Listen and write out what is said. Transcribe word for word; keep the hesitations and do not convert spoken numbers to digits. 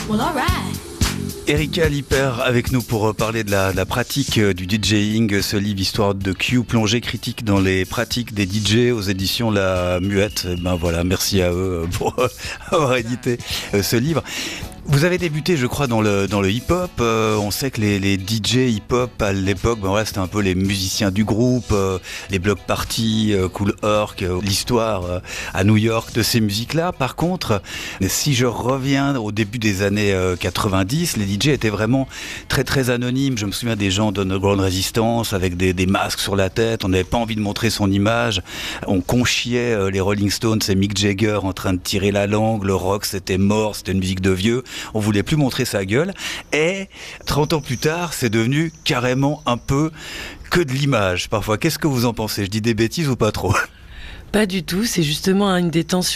Well, all right. Erika Liper avec nous pour parler de la, de la pratique du DJing, ce livre Histoire de Q, plongée critique dans les pratiques des D J aux éditions La Muette. Ben voilà, merci à eux pour avoir édité ce livre. Vous avez débuté, je crois, dans le dans le hip-hop. Euh, on sait que les, les D J hip-hop à l'époque, ben voilà, c'était un peu les musiciens du groupe, euh, les block parties, euh, Cool Herc, euh, l'histoire euh, à New York de ces musiques-là. Par contre, si je reviens au début des années euh, quatre-vingt-dix, les D J étaient vraiment très très anonymes. Je me souviens des gens d'Underground Resistance avec des, des masques sur la tête. On n'avait pas envie de montrer son image. On conchiait euh, les Rolling Stones et Mick Jagger en train de tirer la langue. Le rock, c'était mort, c'était une musique de vieux. On voulait plus montrer sa gueule. Et trente ans plus tard, c'est devenu carrément un peu que de l'image parfois. Qu'est-ce que vous en pensez ? Je dis des bêtises ou pas trop ? Pas du tout, c'est justement une des tensions